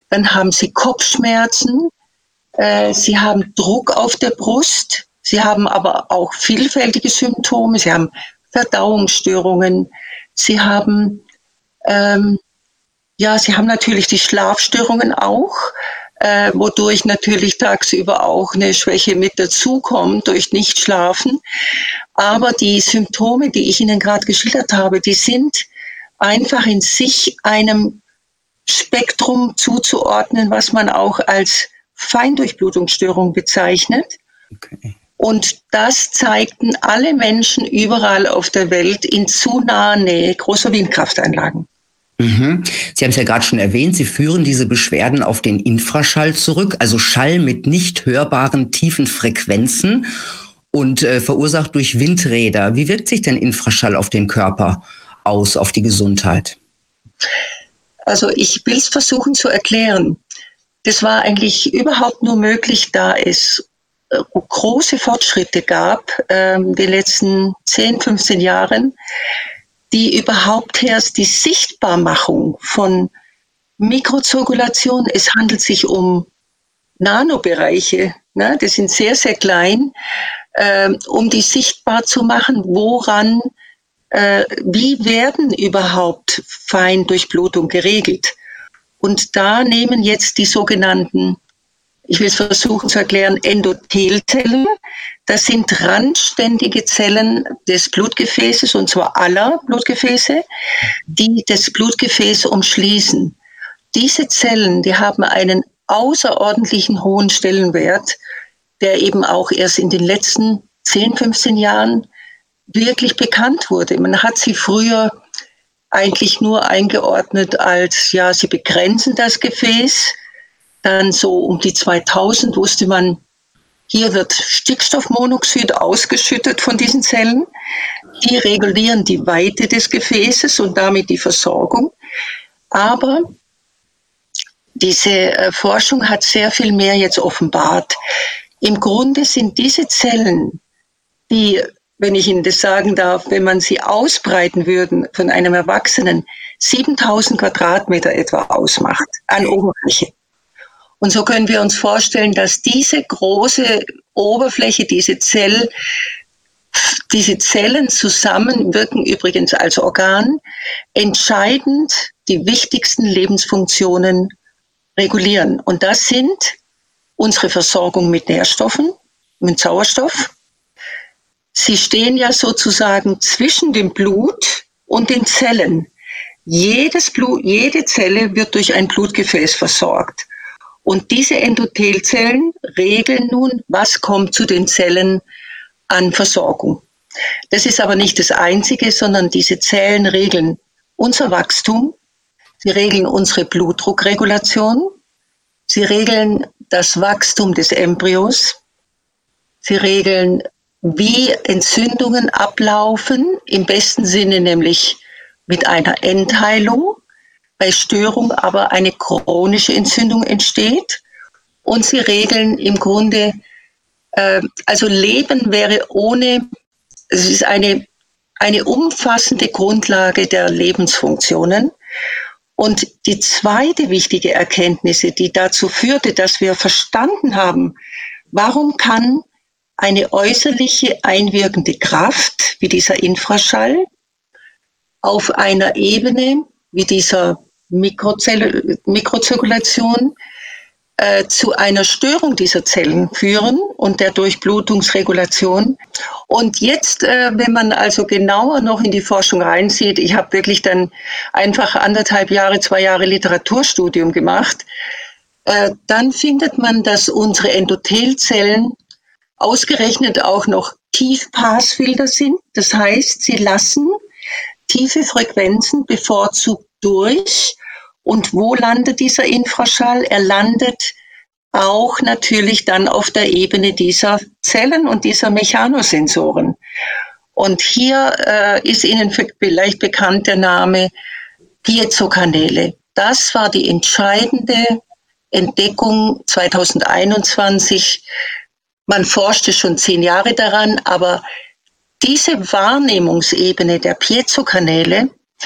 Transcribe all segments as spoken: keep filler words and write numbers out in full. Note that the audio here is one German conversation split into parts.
dann haben sie Kopfschmerzen, äh, sie haben Druck auf der Brust, sie haben aber auch vielfältige Symptome, sie haben Verdauungsstörungen, sie haben, ähm, ja, sie haben natürlich die Schlafstörungen auch, äh, wodurch natürlich tagsüber auch eine Schwäche mit dazukommt durch Nichtschlafen. Aber die Symptome, die ich Ihnen gerade geschildert habe, die sind einfach in sich einem Spektrum zuzuordnen, was man auch als Feindurchblutungsstörung bezeichnet. Okay. Und das zeigten alle Menschen überall auf der Welt in zu naher Nähe großer Windkraftanlagen. Mhm. Sie haben es ja gerade schon erwähnt, Sie führen diese Beschwerden auf den Infraschall zurück, also Schall mit nicht hörbaren tiefen Frequenzen und äh, verursacht durch Windräder. Wie wirkt sich denn Infraschall auf den Körper aus, auf die Gesundheit? Also ich will es versuchen zu erklären. Das war eigentlich überhaupt nur möglich, da es äh, große Fortschritte gab äh, in den letzten zehn, fünfzehn Jahren, die überhaupt erst die Sichtbarmachung von Mikrozirkulation, es handelt sich um Nanobereiche, ne, das sind sehr, sehr klein, äh, um die sichtbar zu machen, woran, äh, wie werden überhaupt Feindurchblutung geregelt. Und da nehmen jetzt die sogenannten, ich will es versuchen zu erklären, Endothelzellen. Das sind randständige Zellen des Blutgefäßes, und zwar aller Blutgefäße, die das Blutgefäß umschließen. Diese Zellen, die haben einen außerordentlichen hohen Stellenwert, der eben auch erst in den letzten zehn, fünfzehn Jahren wirklich bekannt wurde. Man hat sie früher eigentlich nur eingeordnet als, ja, sie begrenzen das Gefäß. Dann so um die zweitausend wusste man, hier wird Stickstoffmonoxid ausgeschüttet von diesen Zellen. Die regulieren die Weite des Gefäßes und damit die Versorgung. Aber diese äh, Forschung hat sehr viel mehr jetzt offenbart. Im Grunde sind diese Zellen, die, wenn ich Ihnen das sagen darf, wenn man sie ausbreiten würden von einem Erwachsenen, siebentausend Quadratmeter etwa ausmacht an Oberfläche. Und so können wir uns vorstellen, dass diese große Oberfläche, diese Zell, diese Zellen zusammen wirken übrigens als Organ, entscheidend die wichtigsten Lebensfunktionen regulieren. Und das sind unsere Versorgung mit Nährstoffen, mit Sauerstoff. Sie stehen ja sozusagen zwischen dem Blut und den Zellen. Jedes Blut, jede Zelle wird durch ein Blutgefäß versorgt. Und diese Endothelzellen regeln nun, was kommt zu den Zellen an Versorgung. Das ist aber nicht das Einzige, sondern diese Zellen regeln unser Wachstum, sie regeln unsere Blutdruckregulation, sie regeln das Wachstum des Embryos, sie regeln, wie Entzündungen ablaufen, im besten Sinne nämlich mit einer Endheilung, bei Störung aber eine chronische Entzündung entsteht. Und sie regeln im Grunde, äh, also Leben wäre ohne, es ist eine, eine umfassende Grundlage der Lebensfunktionen. Und die zweite wichtige Erkenntnis, die dazu führte, dass wir verstanden haben, warum kann eine äußerliche einwirkende Kraft wie dieser Infraschall auf einer Ebene wie dieser Mikrozell- Mikrozirkulation äh, zu einer Störung dieser Zellen führen und der Durchblutungsregulation. Und jetzt, äh, wenn man also genauer noch in die Forschung reinsieht, ich habe wirklich dann einfach anderthalb Jahre, zwei Jahre Literaturstudium gemacht, äh, dann findet man, dass unsere Endothelzellen ausgerechnet auch noch Tiefpassfilter sind. Das heißt, sie lassen tiefe Frequenzen bevorzugt durch. Und wo landet dieser Infraschall? Er landet auch natürlich dann auf der Ebene dieser Zellen und dieser Mechanosensoren. Und hier äh, ist Ihnen vielleicht bekannt der Name Piezokanäle. Das war die entscheidende Entdeckung zweitausendeinundzwanzig. Man forschte schon zehn Jahre daran, aber diese Wahrnehmungsebene der Piezokanäle,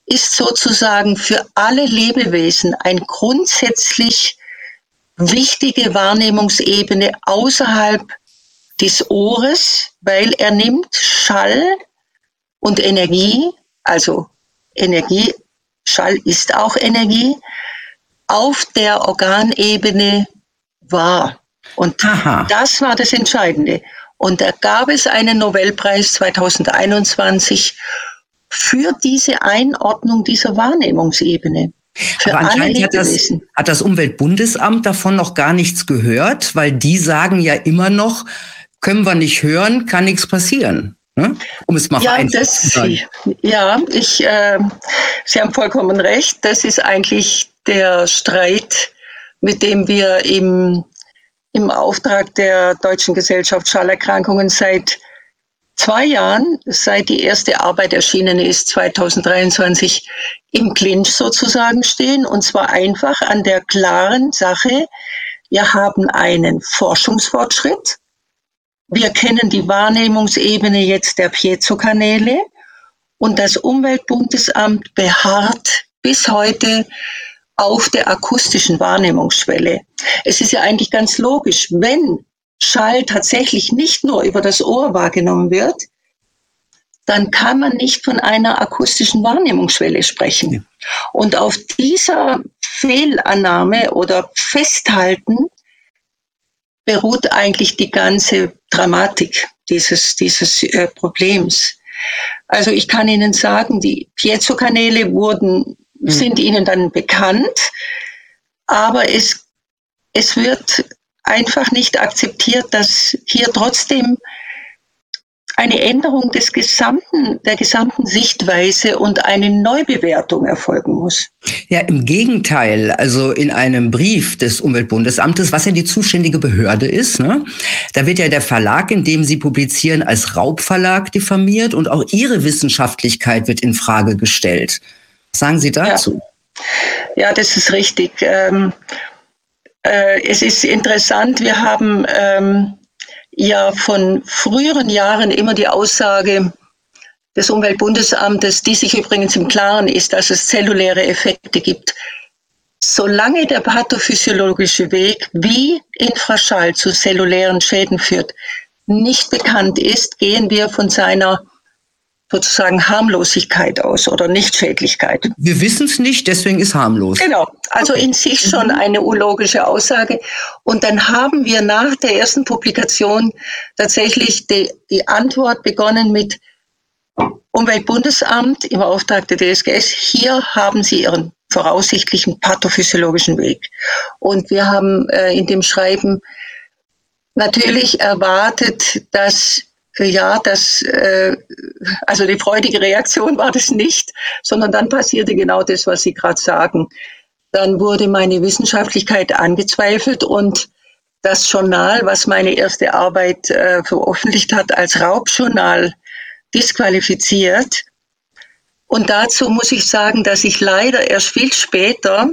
ist sozusagen für alle Lebewesen ein grundsätzlich wichtige Wahrnehmungsebene außerhalb des Ohres, weil er nimmt Schall und Energie, also Energie, Schall ist auch Energie, auf der Organebene wahr. Und Aha. das war das Entscheidende. Und da gab es einen Nobelpreis zweitausendeinundzwanzig für diese Einordnung dieser Wahrnehmungsebene. Aber anscheinend hat das, hat das Umweltbundesamt davon noch gar nichts gehört, weil die sagen ja immer noch, können wir nicht hören, kann nichts passieren. Ne? Um es mal ja, das, zu sagen. Ja, ich, äh, Sie haben vollkommen recht. Das ist eigentlich der Streit, mit dem wir im, im Auftrag der Deutschen Gesellschaft Schallerkrankungen seit zwei Jahren, seit die erste Arbeit erschienen ist, zweitausenddreiundzwanzig, im Clinch sozusagen stehen. Und zwar einfach an der klaren Sache, wir haben einen Forschungsfortschritt. Wir kennen die Wahrnehmungsebene jetzt der Piezokanäle und das Umweltbundesamt beharrt bis heute auf der akustischen Wahrnehmungsschwelle. Es ist ja eigentlich ganz logisch, wenn Schall tatsächlich nicht nur über das Ohr wahrgenommen wird, dann kann man nicht von einer akustischen Wahrnehmungsschwelle sprechen. Ja. Und auf dieser Fehlannahme oder Festhalten beruht eigentlich die ganze Dramatik dieses, dieses äh, Problems. Also ich kann Ihnen sagen, die Piezokanäle wurden, mhm. sind Ihnen dann bekannt, aber es, es wird einfach nicht akzeptiert, dass hier trotzdem eine Änderung des gesamten, der gesamten Sichtweise und eine Neubewertung erfolgen muss. Ja, im Gegenteil. Also in einem Brief des Umweltbundesamtes, was ja die zuständige Behörde ist, ne, da wird ja der Verlag, in dem Sie publizieren, als Raubverlag diffamiert und auch Ihre Wissenschaftlichkeit wird in Frage gestellt. Was sagen Sie dazu? Ja, ja, das ist richtig. Ähm, äh, es ist interessant, wir haben ähm, ja von früheren Jahren immer die Aussage des Umweltbundesamtes, die sich übrigens im Klaren ist, dass es zelluläre Effekte gibt. Solange der pathophysiologische Weg, wie Infraschall zu zellulären Schäden führt, nicht bekannt ist, gehen wir von seiner sozusagen Harmlosigkeit aus oder Nichtschädlichkeit. Wir wissen es nicht, deswegen ist harmlos. Genau, also okay. In sich schon eine logische Aussage. Und dann haben wir nach der ersten Publikation tatsächlich die, die Antwort begonnen mit Umweltbundesamt im Auftrag der D S G S. Hier haben Sie Ihren voraussichtlichen pathophysiologischen Weg. Und wir haben äh, in dem Schreiben natürlich erwartet, dass Ja, das, äh, also die freudige Reaktion war das nicht, sondern dann passierte genau das, was Sie gerade sagen. Dann wurde meine Wissenschaftlichkeit angezweifelt und das Journal, was meine erste Arbeit äh, veröffentlicht hat, als Raubjournal disqualifiziert. Und dazu muss ich sagen, dass ich leider erst viel später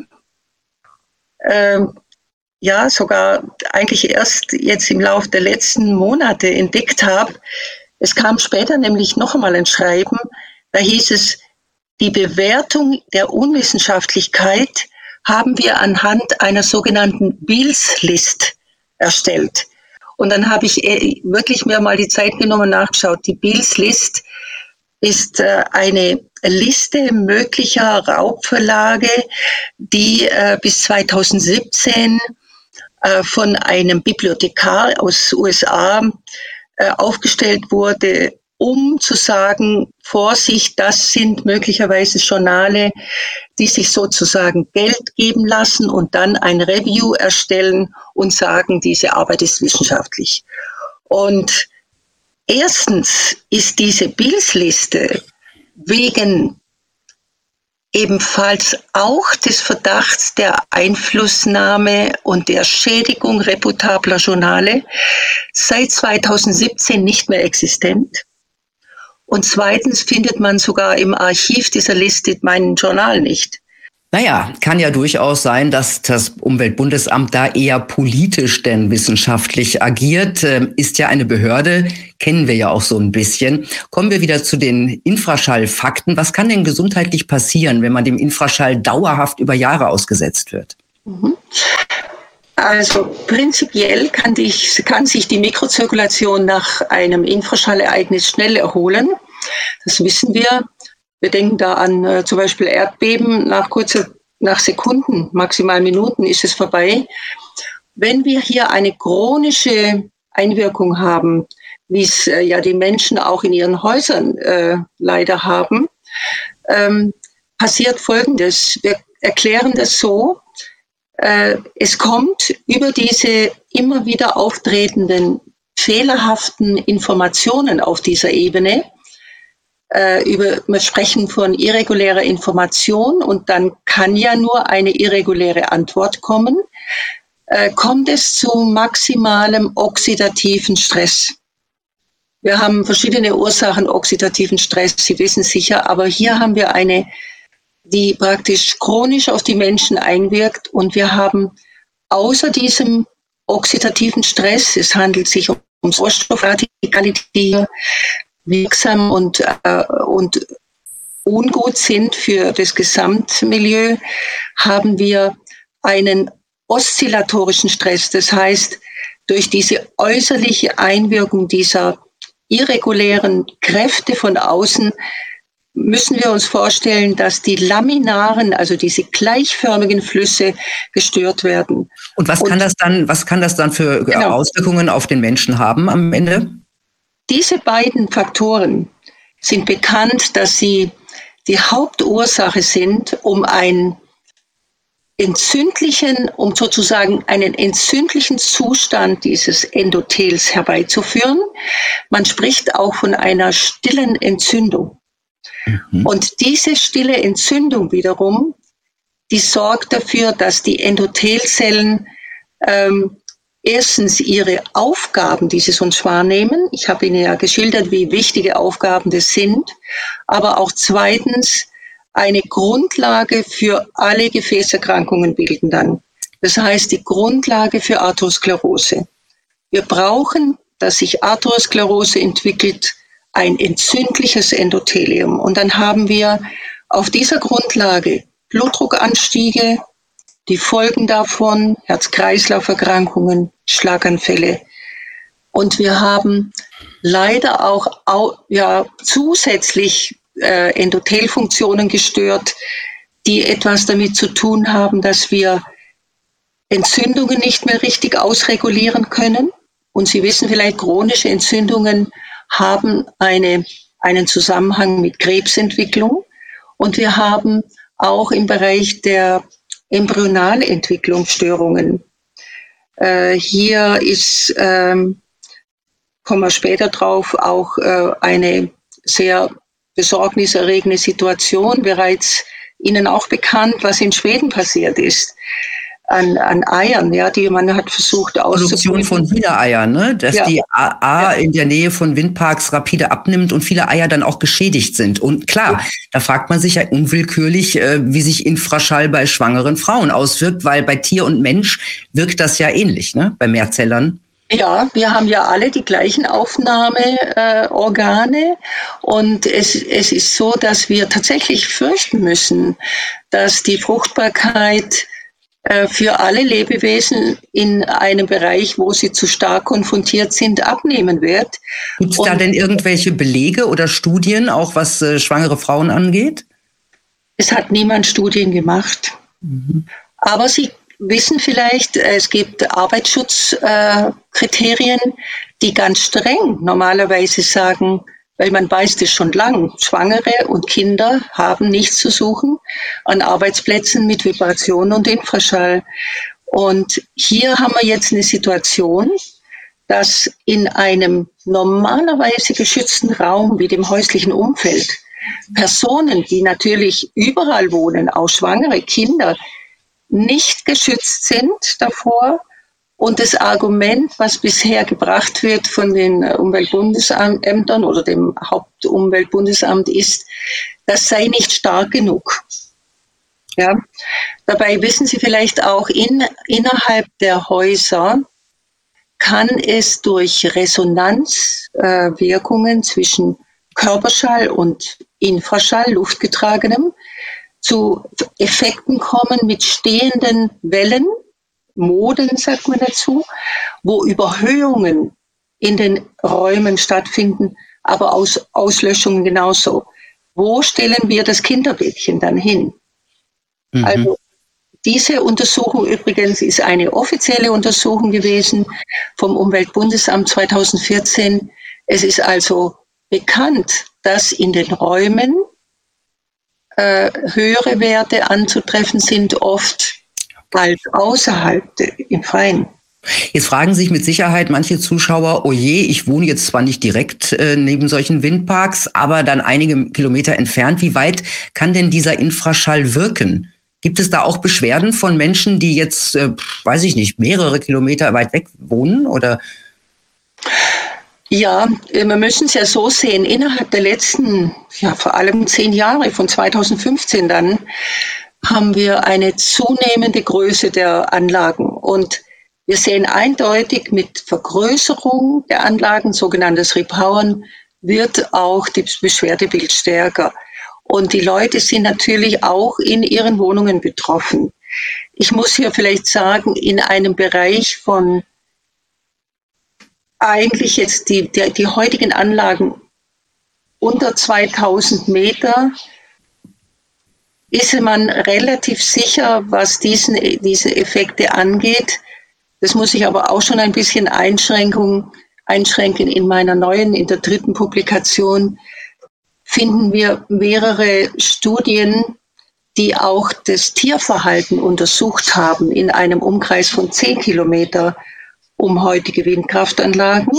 äh, ja, sogar eigentlich erst jetzt im Laufe der letzten Monate entdeckt habe. Es kam später nämlich noch einmal ein Schreiben, da hieß es, die Bewertung der Unwissenschaftlichkeit haben wir anhand einer sogenannten Beals-List erstellt. Und dann habe ich wirklich mir mal die Zeit genommen, nachgeschaut. Die Beals-List ist eine Liste möglicher Raubverlage, die bis zweitausendsiebzehn von einem Bibliothekar aus U S A äh, aufgestellt wurde, um zu sagen, Vorsicht, das sind möglicherweise Journale, die sich sozusagen Geld geben lassen und dann ein Review erstellen und sagen, diese Arbeit ist wissenschaftlich. Und erstens ist diese Beals-Liste wegen ebenfalls auch des Verdachts der Einflussnahme und der Schädigung reputabler Journale seit zweitausendsiebzehn nicht mehr existent. Und zweitens findet man sogar im Archiv dieser Liste mein Journal nicht. Naja, kann ja durchaus sein, dass das Umweltbundesamt da eher politisch denn wissenschaftlich agiert. Ist ja eine Behörde, kennen wir ja auch so ein bisschen. Kommen wir wieder zu den Infraschallfakten. Was kann denn gesundheitlich passieren, wenn man dem Infraschall dauerhaft über Jahre ausgesetzt wird? Also prinzipiell kann, die, kann sich die Mikrozirkulation nach einem Infraschallereignis schnell erholen. Das wissen wir. Wir denken da an äh, zum Beispiel Erdbeben. Nach kurzer, nach Sekunden, maximal Minuten ist es vorbei. Wenn wir hier eine chronische Einwirkung haben, wie es äh, ja die Menschen auch in ihren Häusern äh, leider haben, ähm, passiert Folgendes. Wir erklären das so: äh, Es kommt über diese immer wieder auftretenden fehlerhaften Informationen auf dieser Ebene. Über, wir sprechen von irregulärer Information und dann kann ja nur eine irreguläre Antwort kommen. Äh, kommt es zu maximalem oxidativen Stress. Wir haben verschiedene Ursachen oxidativen Stress, Sie wissen sicher, aber hier haben wir eine, die praktisch chronisch auf die Menschen einwirkt und wir haben außer diesem oxidativen Stress, es handelt sich um Sauerstoffradikale, die wirksam und, äh, und ungut sind für das Gesamtmilieu, haben wir einen oszillatorischen Stress. Das heißt, durch diese äußerliche Einwirkung dieser irregulären Kräfte von außen müssen wir uns vorstellen, dass die laminaren, also diese gleichförmigen Flüsse gestört werden. Und was kann und, das dann, was kann das dann für genau. Auswirkungen auf den Menschen haben am Ende? Diese beiden Faktoren sind bekannt, dass sie die Hauptursache sind, um einen entzündlichen, um sozusagen einen entzündlichen Zustand dieses Endothels herbeizuführen. Man spricht auch von einer stillen Entzündung. Mhm. Und diese stille Entzündung wiederum, die sorgt dafür, dass die Endothelzellen ähm, erstens ihre Aufgaben, die sie sonst wahrnehmen, ich habe Ihnen ja geschildert, wie wichtige Aufgaben das sind, aber auch zweitens eine Grundlage für alle Gefäßerkrankungen bilden dann. Das heißt, die Grundlage für Arteriosklerose. Wir brauchen, dass sich Arteriosklerose entwickelt, ein entzündliches Endothelium. Und dann haben wir auf dieser Grundlage Blutdruckanstiege, die Folgen davon, Herz-Kreislauf-Erkrankungen, Schlaganfälle. Und wir haben leider auch, auch ja, zusätzlich äh, Endothelfunktionen gestört, die etwas damit zu tun haben, dass wir Entzündungen nicht mehr richtig ausregulieren können. Und Sie wissen vielleicht, chronische Entzündungen haben eine, einen Zusammenhang mit Krebsentwicklung. Und wir haben auch im Bereich der Embryonalentwicklungsstörungen. Äh, hier ist, ähm, kommen wir später drauf, auch äh, eine sehr besorgniserregende Situation, bereits Ihnen auch bekannt, was in Schweden passiert ist. An, an Eiern, ja, die man hat versucht auszubrüten. Produktion von Hühnereiern, ne? Dass ja. die A, A ja. in der Nähe von Windparks rapide abnimmt und viele Eier dann auch geschädigt sind. Und klar, ja. da fragt man sich ja unwillkürlich, äh, wie sich Infraschall bei schwangeren Frauen auswirkt, weil bei Tier und Mensch wirkt das ja ähnlich, ne? Bei Mehrzellern. Ja, wir haben ja alle die gleichen Aufnahmeorgane äh, und es, es ist so, dass wir tatsächlich fürchten müssen, dass die Fruchtbarkeit für alle Lebewesen in einem Bereich, wo sie zu stark konfrontiert sind, abnehmen wird. Gibt es da denn irgendwelche Belege oder Studien, auch was äh, schwangere Frauen angeht? Es hat niemand Studien gemacht. Mhm. Aber Sie wissen vielleicht, es gibt Arbeitsschutzkriterien, äh, die ganz streng normalerweise sagen, weil man weiß das schon lang, Schwangere und Kinder haben nichts zu suchen an Arbeitsplätzen mit Vibration und Infraschall. Und hier haben wir jetzt eine Situation, dass in einem normalerweise geschützten Raum wie dem häuslichen Umfeld Personen, die natürlich überall wohnen, auch schwangere Kinder, nicht geschützt sind davor. Und das Argument, was bisher gebracht wird von den Umweltbundesämtern oder dem Hauptumweltbundesamt ist, das sei nicht stark genug. Ja. Dabei wissen Sie vielleicht auch, in, innerhalb der Häuser kann es durch Resonanzwirkungen äh, zwischen Körperschall und Infraschall, luftgetragenem, zu Effekten kommen mit stehenden Wellen, Moden sagt man dazu, wo Überhöhungen in den Räumen stattfinden, aber aus Auslöschungen genauso. Wo stellen wir das Kinderbettchen dann hin? Mhm. Also diese Untersuchung übrigens ist eine offizielle Untersuchung gewesen vom Umweltbundesamt zweitausendvierzehn. Es ist also bekannt, dass in den Räumen äh, höhere Werte anzutreffen sind, oft als außerhalb im Freien. Jetzt fragen sich mit Sicherheit manche Zuschauer, oh je, ich wohne jetzt zwar nicht direkt äh, neben solchen Windparks, aber dann einige Kilometer entfernt. Wie weit kann denn dieser Infraschall wirken? Gibt es da auch Beschwerden von Menschen, die jetzt, äh, weiß ich nicht, mehrere Kilometer weit weg wohnen, oder? Ja, wir müssen es ja so sehen, innerhalb der letzten, ja vor allem zehn Jahre, von zweitausendfünfzehn dann, haben wir eine zunehmende Größe der Anlagen. Und wir sehen eindeutig, mit Vergrößerung der Anlagen, sogenanntes Repowern, wird auch das Beschwerdebild stärker. Und die Leute sind natürlich auch in ihren Wohnungen betroffen. Ich muss hier vielleicht sagen, in einem Bereich von eigentlich jetzt die, die, die heutigen Anlagen unter zweitausend Meter ist man relativ sicher, was diesen, diese Effekte angeht. Das muss ich aber auch schon ein bisschen Einschränkung, einschränken. In meiner neuen, in der dritten Publikation finden wir mehrere Studien, die auch das Tierverhalten untersucht haben in einem Umkreis von zehn Kilometer um heutige Windkraftanlagen.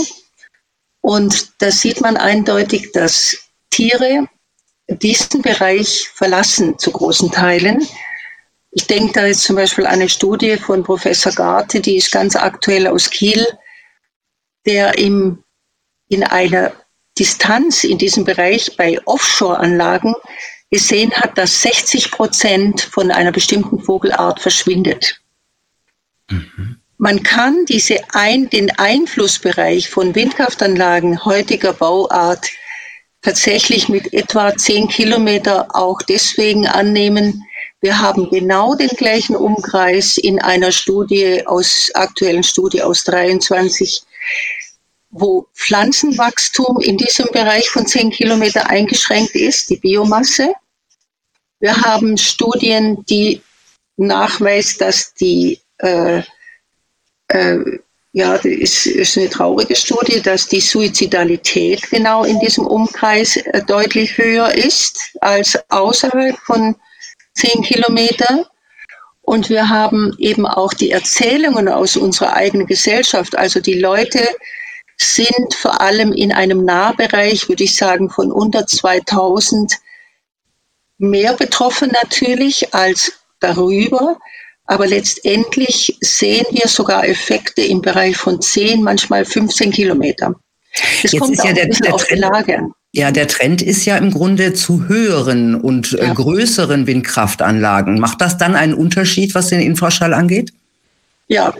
Und da sieht man eindeutig, dass Tiere diesen Bereich verlassen zu großen Teilen. Ich denke da jetzt zum Beispiel an eine Studie von Professor Garte, die ist ganz aktuell aus Kiel, der im, in einer Distanz in diesem Bereich bei Offshore-Anlagen gesehen hat, dass sechzig Prozent von einer bestimmten Vogelart verschwindet. Mhm. Man kann diese ein, den Einflussbereich von Windkraftanlagen heutiger Bauart tatsächlich mit etwa zehn Kilometer auch deswegen annehmen. Wir haben genau den gleichen Umkreis in einer Studie aus, aktuellen Studie aus dreiundzwanzig, wo Pflanzenwachstum in diesem Bereich von zehn Kilometer eingeschränkt ist, die Biomasse. Wir haben Studien, die nachweisen, dass die äh, Äh, ja, das ist, ist eine traurige Studie, dass die Suizidalität genau in diesem Umkreis äh, deutlich höher ist als außerhalb von zehn Kilometer. Und wir haben eben auch die Erzählungen aus unserer eigenen Gesellschaft. Also die Leute sind vor allem in einem Nahbereich, würde ich sagen, von unter zweitausend mehr betroffen natürlich als darüber. Aber letztendlich sehen wir sogar Effekte im Bereich von zehn, manchmal fünfzehn Kilometer. Das Jetzt kommt ist auch ja der, ein bisschen der auf die Trend, Lage an. Ja, der Trend ist ja im Grunde zu höheren und ja. äh, größeren Windkraftanlagen. Macht das dann einen Unterschied, was den Infraschall angeht? Ja,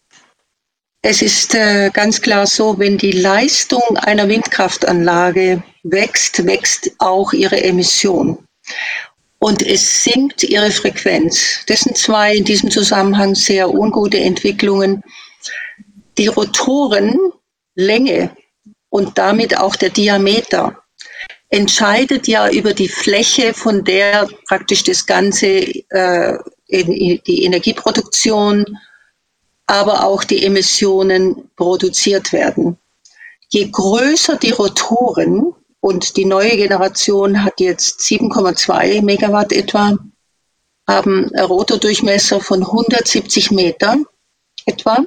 es ist äh, ganz klar so, wenn die Leistung einer Windkraftanlage wächst, wächst auch ihre Emission. Und es sinkt ihre Frequenz. Das sind zwei in diesem Zusammenhang sehr ungute Entwicklungen. Die Rotorenlänge und damit auch der Diameter entscheidet ja über die Fläche, von der praktisch das Ganze, äh, die Energieproduktion, aber auch die Emissionen produziert werden. Je größer die Rotoren, und die neue Generation hat jetzt sieben Komma zwei Megawatt etwa, haben einen Rotordurchmesser von hundertsiebzig Meter etwa.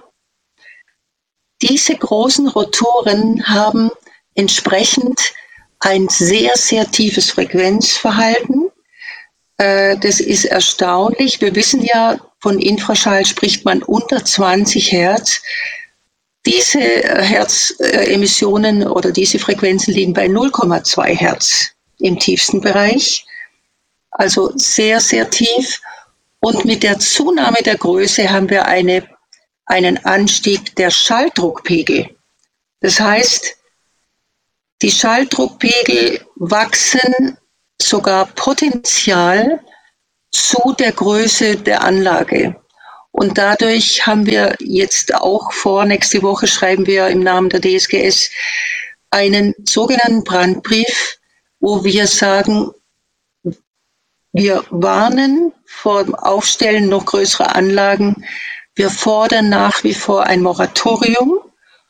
Diese großen Rotoren haben entsprechend ein sehr, sehr tiefes Frequenzverhalten. Das ist erstaunlich. Wir wissen ja, von Infraschall spricht man unter zwanzig Hertz. Diese Hertz-Emissionen oder diese Frequenzen liegen bei null Komma zwei Hertz im tiefsten Bereich, also sehr, sehr tief. Und mit der Zunahme der Größe haben wir eine, einen Anstieg der Schalldruckpegel. Das heißt, die Schalldruckpegel wachsen sogar potenzial zu der Größe der Anlage. Und dadurch haben wir jetzt auch vor, nächste Woche schreiben wir im Namen der D S G S einen sogenannten Brandbrief, wo wir sagen, wir warnen vor dem Aufstellen noch größerer Anlagen. Wir fordern nach wie vor ein Moratorium,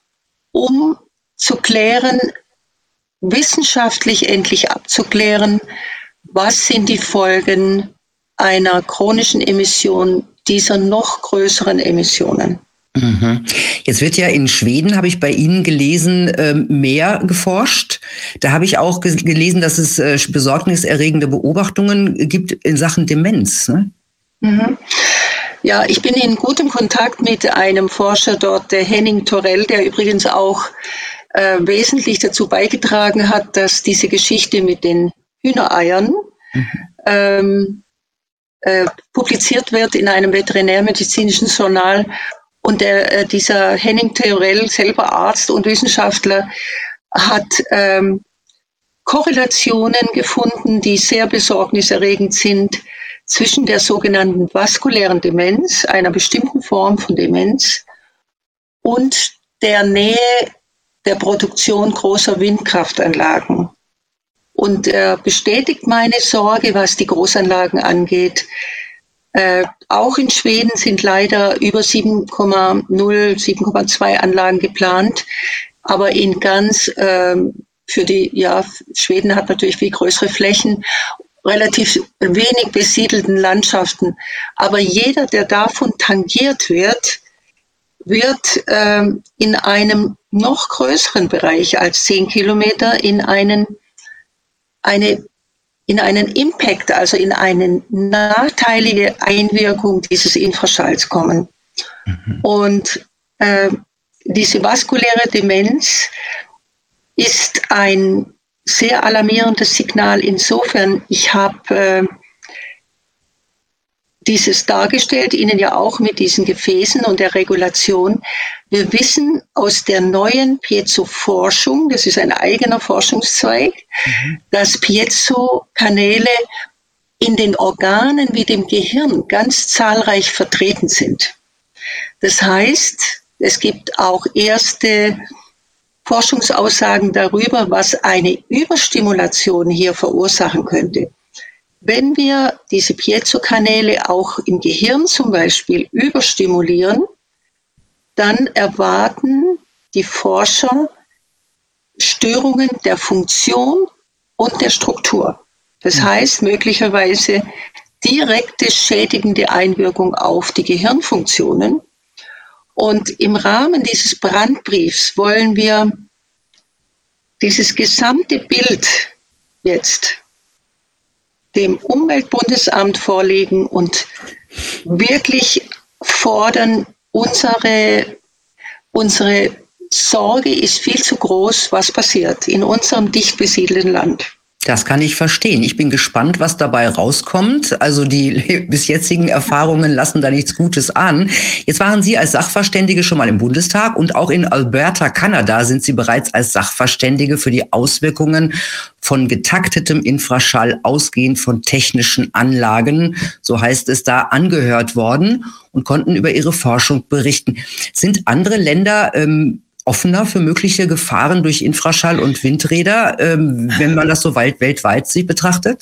um zu klären, wissenschaftlich endlich abzuklären, was sind die Folgen einer chronischen Emission dieser noch größeren Emissionen. Mhm. Jetzt wird ja in Schweden, habe ich bei Ihnen gelesen, mehr geforscht. Da habe ich auch gelesen, dass es besorgniserregende Beobachtungen gibt in Sachen Demenz. Ne? Mhm. Ja, ich bin in gutem Kontakt mit einem Forscher dort, der Henning Torell, der übrigens auch äh, wesentlich dazu beigetragen hat, dass diese Geschichte mit den Hühnereiern mhm. ähm, äh, publiziert wird in einem veterinärmedizinischen Journal. Und der, äh, dieser Henning Torell, selber Arzt und Wissenschaftler, hat ähm, Korrelationen gefunden, die sehr besorgniserregend sind zwischen der sogenannten vaskulären Demenz, einer bestimmten Form von Demenz, und der Nähe der Produktion großer Windkraftanlagen. Und er äh, bestätigt meine Sorge, was die Großanlagen angeht. Äh, auch in Schweden sind leider über sieben Komma null, sieben Komma zwei Anlagen geplant, aber in ganz, äh, für die, ja, Schweden hat natürlich viel größere Flächen, relativ wenig besiedelten Landschaften. Aber jeder, der davon tangiert wird, wird ähm, in einem noch größeren Bereich als zehn Kilometer in einen, eine, in einen Impact, also in eine nachteilige Einwirkung dieses Infraschalls kommen. Mhm. Und äh, diese vaskuläre Demenz ist ein sehr alarmierendes Signal. Insofern, ich habe äh, dieses dargestellt, Ihnen ja auch mit diesen Gefäßen und der Regulation. Wir wissen aus der neuen Piezo-Forschung, das ist ein eigener Forschungszweig, mhm. dass Piezo-Kanäle in den Organen wie dem Gehirn ganz zahlreich vertreten sind. Das heißt, es gibt auch erste Forschungsaussagen darüber, was eine Überstimulation hier verursachen könnte. Wenn wir diese Piezo-Kanäle auch im Gehirn zum Beispiel überstimulieren, dann erwarten die Forscher Störungen der Funktion und der Struktur. Das heißt möglicherweise direkte schädigende Einwirkung auf die Gehirnfunktionen. Und im Rahmen dieses Brandbriefs wollen wir dieses gesamte Bild jetzt dem Umweltbundesamt vorlegen und wirklich fordern, unsere, unsere Sorge ist viel zu groß, was passiert in unserem dicht besiedelten Land. Das kann ich verstehen. Ich bin gespannt, was dabei rauskommt. Also die bis jetzigen Erfahrungen lassen da nichts Gutes an. Jetzt waren Sie als Sachverständige schon mal im Bundestag und auch in Alberta, Kanada, sind Sie bereits als Sachverständige für die Auswirkungen von getaktetem Infraschall ausgehend von technischen Anlagen, so heißt es da, angehört worden und konnten über Ihre Forschung berichten. Sind andere Länder ähm, offener für mögliche Gefahren durch Infraschall und Windräder, ähm, wenn man das so weit, weltweit sich betrachtet?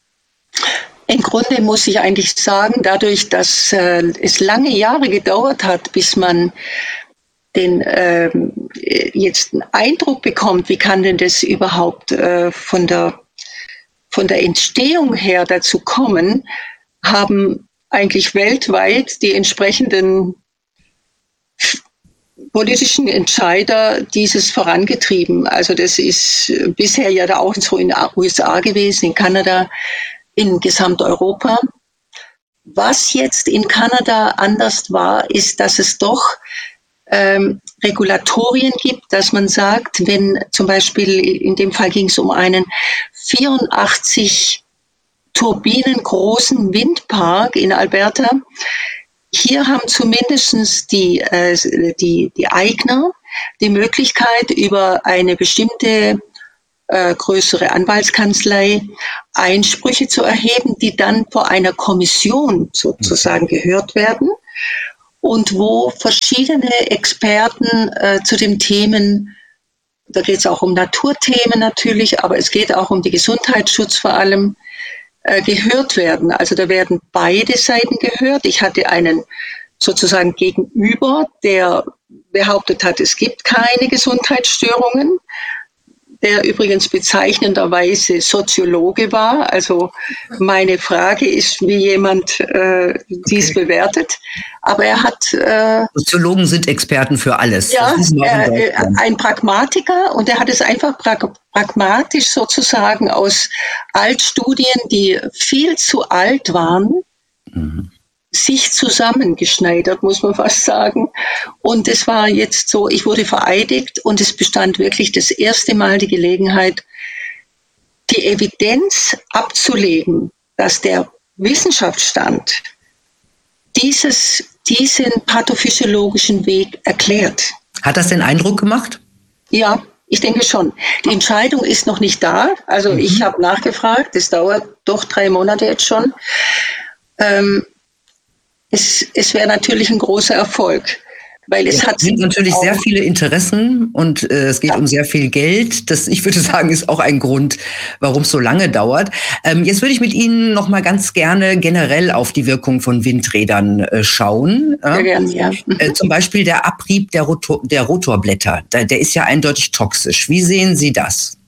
Im Grunde muss ich eigentlich sagen, dadurch, dass äh, es lange Jahre gedauert hat, bis man den äh, jetzt einen Eindruck bekommt, wie kann denn das überhaupt äh, von der von der Entstehung her dazu kommen, haben eigentlich weltweit die entsprechenden politischen Entscheider dieses vorangetrieben. Also das ist bisher ja da auch so in den U S A gewesen, in Kanada, in Gesamteuropa. Was jetzt in Kanada anders war, ist, dass es doch ähm, Regulatorien gibt, dass man sagt, wenn zum Beispiel, in dem Fall ging es um einen vierundachtzig turbinengroßen Windpark in Alberta. Hier haben zumindest die, äh, die, die Eigner die Möglichkeit, über eine bestimmte äh, größere Anwaltskanzlei Einsprüche zu erheben, die dann vor einer Kommission sozusagen gehört werden und wo verschiedene Experten äh, zu den Themen, da geht es auch um Naturthemen natürlich, aber es geht auch um den Gesundheitsschutz vor allem, äh, gehört werden. Also da werden beide Seiten gehört. Ich hatte einen sozusagen Gegenüber, der behauptet hat, es gibt keine Gesundheitsstörungen, der übrigens bezeichnenderweise Soziologe war. Also meine Frage ist, wie jemand äh, dies okay. bewertet. Aber er hat... Äh, Soziologen sind Experten für alles. Ja, äh, ein Pragmatiker, und er hat es einfach prag- pragmatisch sozusagen aus Altstudien, die viel zu alt waren, mhm. sich zusammengeschneidert, muss man fast sagen. Und es war jetzt so, ich wurde vereidigt und es bestand wirklich das erste Mal die Gelegenheit, die Evidenz abzulegen, dass der Wissenschaftsstand dieses, diesen pathophysiologischen Weg erklärt. Hat das den Eindruck gemacht? Ja, ich denke schon. Die Entscheidung ist noch nicht da. Also mhm. ich habe nachgefragt, es dauert doch drei Monate jetzt schon. Ähm, Es, es wäre natürlich ein großer Erfolg, weil es, es hat sind natürlich sehr viele Interessen und äh, es geht ja. um sehr viel Geld. Das, ich würde sagen, ist auch ein Grund, warum es so lange dauert. Ähm, jetzt würde ich mit Ihnen noch mal ganz gerne generell auf die Wirkung von Windrädern äh, schauen. Sehr gerne, ja. Äh, zum Beispiel der Abrieb der, Rotor, der Rotorblätter. Der, der ist ja eindeutig toxisch. Wie sehen Sie das?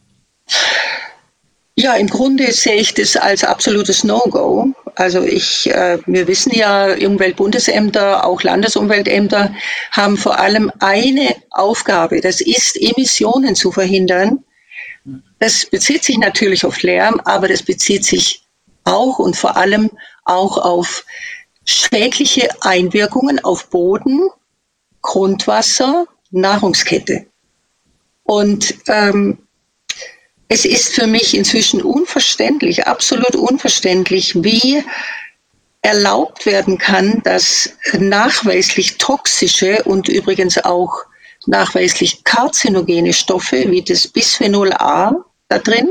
Ja, im Grunde sehe ich das als absolutes No-Go. Also ich, äh, wir wissen ja, Umweltbundesämter, auch Landesumweltämter haben vor allem eine Aufgabe, das ist, Emissionen zu verhindern. Das bezieht sich natürlich auf Lärm, aber das bezieht sich auch und vor allem auch auf schädliche Einwirkungen auf Boden, Grundwasser, Nahrungskette. Und ähm, es ist für mich inzwischen unverständlich, absolut unverständlich, wie erlaubt werden kann, dass nachweislich toxische und übrigens auch nachweislich karzinogene Stoffe wie das Bisphenol A da drin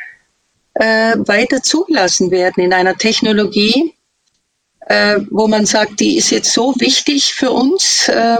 äh, weiter zugelassen werden in einer Technologie, äh, wo man sagt, die ist jetzt so wichtig für uns, äh,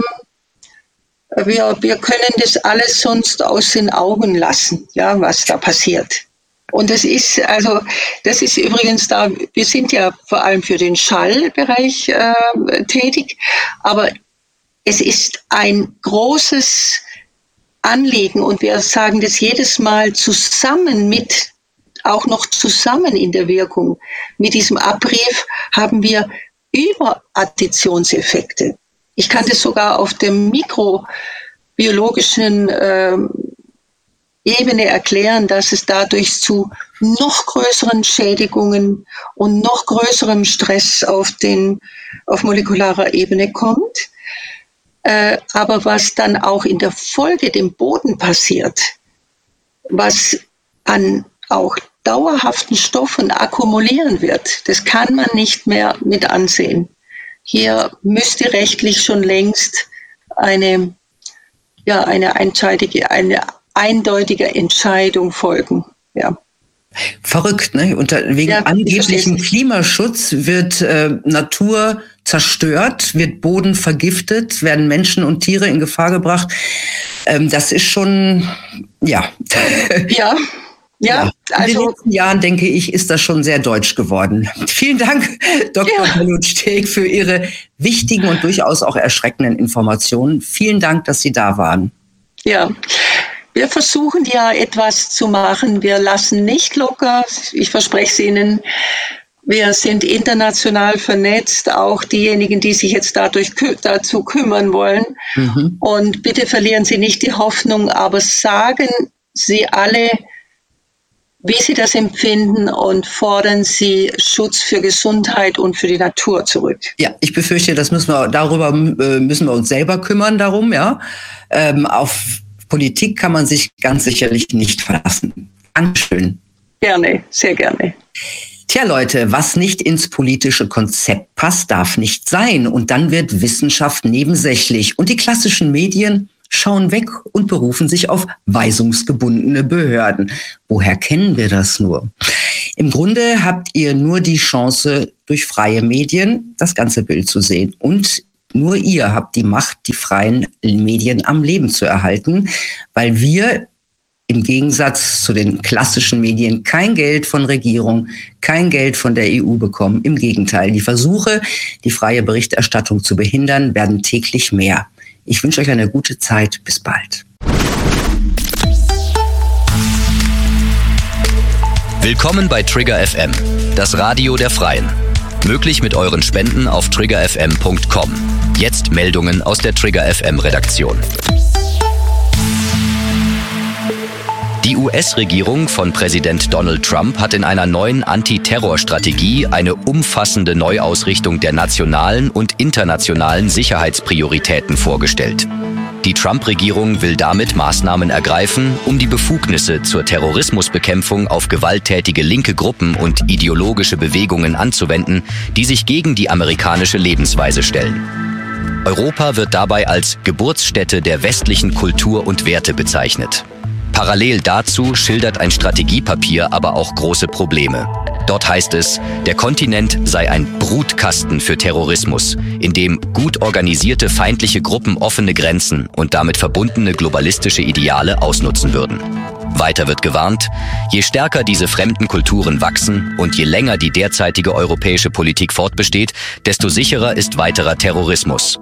Wir, wir können das alles sonst aus den Augen lassen, ja, was da passiert. Und das ist, also, das ist übrigens da, wir sind ja vor allem für den Schallbereich äh, tätig, aber es ist ein großes Anliegen und wir sagen das jedes Mal zusammen mit, auch noch zusammen in der Wirkung. Mit diesem Abrieb haben wir Überadditionseffekte. Ich kann das sogar auf der mikrobiologischen äh, Ebene erklären, dass es dadurch zu noch größeren Schädigungen und noch größerem Stress auf, den, auf molekularer Ebene kommt. Äh, aber was dann auch in der Folge dem Boden passiert, was an auch dauerhaften Stoffen akkumulieren wird, das kann man nicht mehr mit ansehen. Hier müsste rechtlich schon längst eine, ja, eine, eindeutige, eine eindeutige Entscheidung folgen. Ja. Verrückt, ne? Unter, wegen ja, angeblichem Klimaschutz wird äh, Natur zerstört, wird Boden vergiftet, werden Menschen und Tiere in Gefahr gebracht. Ähm, das ist schon, ja. Ja. Ja, ja, in also, den letzten Jahren, denke ich, ist das schon sehr deutsch geworden. Vielen Dank, Doktor Ja. Ballot-Steg, für Ihre wichtigen und durchaus auch erschreckenden Informationen. Vielen Dank, dass Sie da waren. Ja, wir versuchen ja etwas zu machen. Wir lassen nicht locker. Ich verspreche es Ihnen. Wir sind international vernetzt, auch diejenigen, die sich jetzt dadurch dazu kümmern wollen. Mhm. Und bitte verlieren Sie nicht die Hoffnung, aber sagen Sie alle, wie Sie das empfinden und fordern Sie Schutz für Gesundheit und für die Natur zurück. Ja, ich befürchte, das müssen wir, darüber äh, müssen wir uns selber kümmern darum, ja. Ähm, auf Politik kann man sich ganz sicherlich nicht verlassen. Dankeschön. Gerne, sehr gerne. Tja Leute, was nicht ins politische Konzept passt, darf nicht sein. Und dann wird Wissenschaft nebensächlich. Und die klassischen Medien schauen weg und berufen sich auf weisungsgebundene Behörden. Woher kennen wir das nur? Im Grunde habt ihr nur die Chance, durch freie Medien das ganze Bild zu sehen. Und nur ihr habt die Macht, die freien Medien am Leben zu erhalten, weil wir im Gegensatz zu den klassischen Medien kein Geld von Regierung, kein Geld von der E U bekommen. Im Gegenteil, die Versuche, die freie Berichterstattung zu behindern, werden täglich mehr. Ich wünsche euch eine gute Zeit. Bis bald. Willkommen bei Trigger F M, das Radio der Freien. Möglich mit euren Spenden auf trigger f m punkt com. Jetzt Meldungen aus der Trigger F M Redaktion. Die U S-Regierung von Präsident Donald Trump hat in einer neuen Antiterrorstrategie eine umfassende Neuausrichtung der nationalen und internationalen Sicherheitsprioritäten vorgestellt. Die Trump-Regierung will damit Maßnahmen ergreifen, um die Befugnisse zur Terrorismusbekämpfung auf gewalttätige linke Gruppen und ideologische Bewegungen anzuwenden, die sich gegen die amerikanische Lebensweise stellen. Europa wird dabei als Geburtsstätte der westlichen Kultur und Werte bezeichnet. Parallel dazu schildert ein Strategiepapier aber auch große Probleme. Dort heißt es, der Kontinent sei ein Brutkasten für Terrorismus, in dem gut organisierte feindliche Gruppen offene Grenzen und damit verbundene globalistische Ideale ausnutzen würden. Weiter wird gewarnt, je stärker diese fremden Kulturen wachsen und je länger die derzeitige europäische Politik fortbesteht, desto sicherer ist weiterer Terrorismus.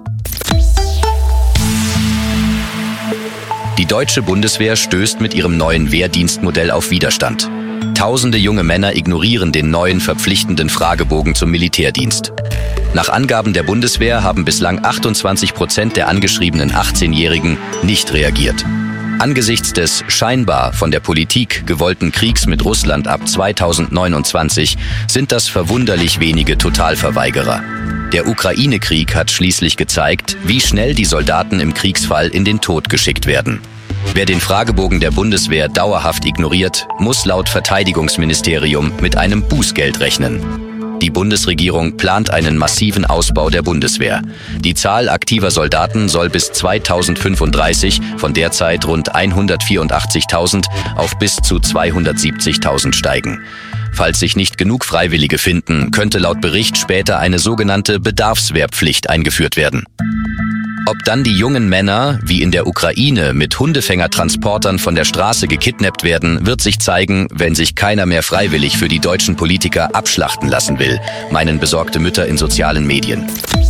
Die deutsche Bundeswehr stößt mit ihrem neuen Wehrdienstmodell auf Widerstand. Tausende junge Männer ignorieren den neuen verpflichtenden Fragebogen zum Militärdienst. Nach Angaben der Bundeswehr haben bislang achtundzwanzig Prozent der angeschriebenen achtzehnjährigen nicht reagiert. Angesichts des scheinbar von der Politik gewollten Kriegs mit Russland ab zweitausendneunundzwanzig sind das verwunderlich wenige Totalverweigerer. Der Ukraine-Krieg hat schließlich gezeigt, wie schnell die Soldaten im Kriegsfall in den Tod geschickt werden. Wer den Fragebogen der Bundeswehr dauerhaft ignoriert, muss laut Verteidigungsministerium mit einem Bußgeld rechnen. Die Bundesregierung plant einen massiven Ausbau der Bundeswehr. Die Zahl aktiver Soldaten soll bis zweitausendfünfunddreißig von derzeit rund hundertvierundachtzigtausend auf bis zu zweihundertsiebzigtausend steigen. Falls sich nicht genug Freiwillige finden, könnte laut Bericht später eine sogenannte Bedarfswehrpflicht eingeführt werden. Ob dann die jungen Männer, wie in der Ukraine, mit Hundefängertransportern von der Straße gekidnappt werden, wird sich zeigen, wenn sich keiner mehr freiwillig für die deutschen Politiker abschlachten lassen will, meinen besorgte Mütter in sozialen Medien.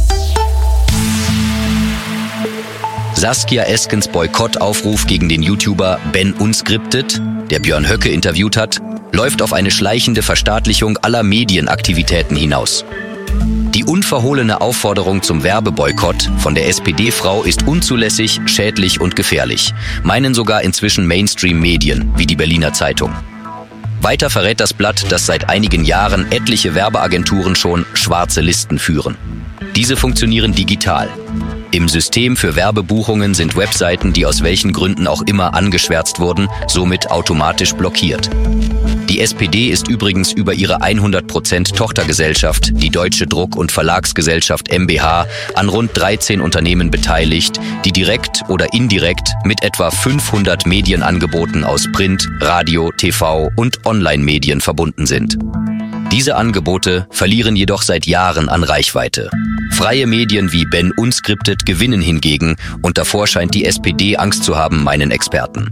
Saskia Eskens Boykottaufruf gegen den YouTuber Ben Unscripted, der Björn Höcke interviewt hat, läuft auf eine schleichende Verstaatlichung aller Medienaktivitäten hinaus. Die unverhohlene Aufforderung zum Werbeboykott von der S P D-Frau ist unzulässig, schädlich und gefährlich, meinen sogar inzwischen Mainstream-Medien wie die Berliner Zeitung. Weiter verrät das Blatt, dass seit einigen Jahren etliche Werbeagenturen schon schwarze Listen führen. Diese funktionieren digital. Im System für Werbebuchungen sind Webseiten, die aus welchen Gründen auch immer angeschwärzt wurden, somit automatisch blockiert. Die S P D ist übrigens über ihre hundert Prozent Tochtergesellschaft, die Deutsche Druck- und Verlagsgesellschaft M B H, an rund dreizehn Unternehmen beteiligt, die direkt oder indirekt mit etwa fünfhundert Medienangeboten aus Print, Radio, T V und Online-Medien verbunden sind. Diese Angebote verlieren jedoch seit Jahren an Reichweite. Freie Medien wie Ben Unscripted gewinnen hingegen und davor scheint die S P D Angst zu haben, meinen Experten.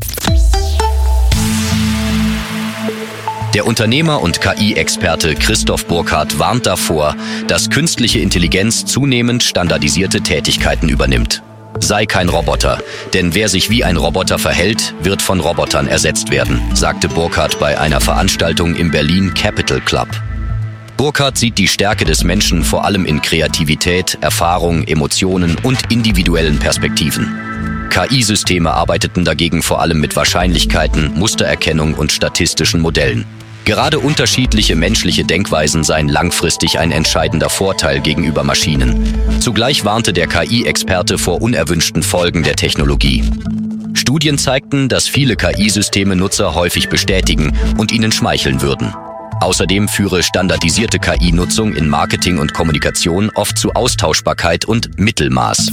Der Unternehmer und K I-Experte Christoph Burkhardt warnt davor, dass künstliche Intelligenz zunehmend standardisierte Tätigkeiten übernimmt. Sei kein Roboter, denn wer sich wie ein Roboter verhält, wird von Robotern ersetzt werden, sagte Burkhardt bei einer Veranstaltung im Berlin Capital Club. Burkhardt sieht die Stärke des Menschen vor allem in Kreativität, Erfahrung, Emotionen und individuellen Perspektiven. K I-Systeme arbeiteten dagegen vor allem mit Wahrscheinlichkeiten, Mustererkennung und statistischen Modellen. Gerade unterschiedliche menschliche Denkweisen seien langfristig ein entscheidender Vorteil gegenüber Maschinen. Zugleich warnte der K I-Experte vor unerwünschten Folgen der Technologie. Studien zeigten, dass viele K I-Systeme Nutzer häufig bestätigen und ihnen schmeicheln würden. Außerdem führe standardisierte K I-Nutzung in Marketing und Kommunikation oft zu Austauschbarkeit und Mittelmaß.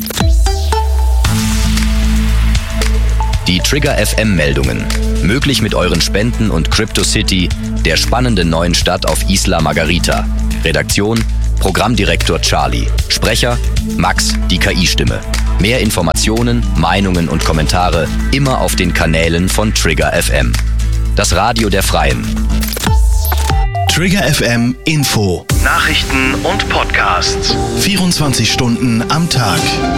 Die Trigger F M-Meldungen. Möglich mit euren Spenden und CryptoCity, der spannenden neuen Stadt auf Isla Margarita. Redaktion: Programmdirektor Charlie. Sprecher: Max, die K I-Stimme. Mehr Informationen, Meinungen und Kommentare immer auf den Kanälen von Trigger F M. Das Radio der Freien. Trigger F M Info. Nachrichten und Podcasts. vierundzwanzig Stunden am Tag.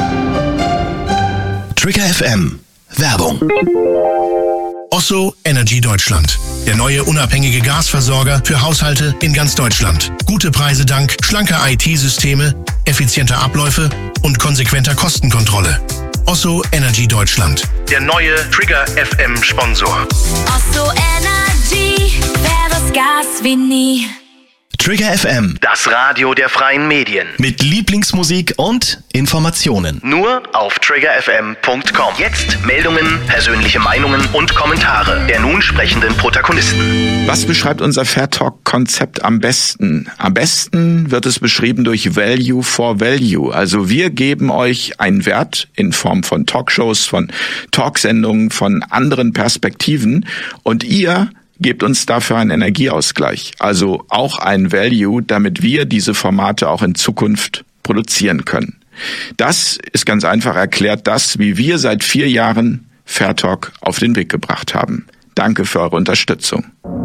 Trigger F M. Werbung. Osso Energy Deutschland. Der neue unabhängige Gasversorger für Haushalte in ganz Deutschland. Gute Preise dank schlanker I T-Systeme, effizienter Abläufe und konsequenter Kostenkontrolle. Osso Energy Deutschland. Der neue Trigger F M-Sponsor. Osso Energy, faires Gas wie nie. Trigger F M. Das Radio der freien Medien. Mit Lieblingsmusik und Informationen. Nur auf trigger f m punkt com. Jetzt Meldungen, persönliche Meinungen und Kommentare der nun sprechenden Protagonisten. Was beschreibt unser Fair Talk-Konzept am besten? Am besten wird es beschrieben durch Value for Value. Also wir geben euch einen Wert in Form von Talkshows, von Talksendungen, von anderen Perspektiven und ihr gebt uns dafür einen Energieausgleich, also auch ein Value, damit wir diese Formate auch in Zukunft produzieren können. Das ist ganz einfach erklärt das, wie wir seit vier Jahren Fair Talk auf den Weg gebracht haben. Danke für eure Unterstützung.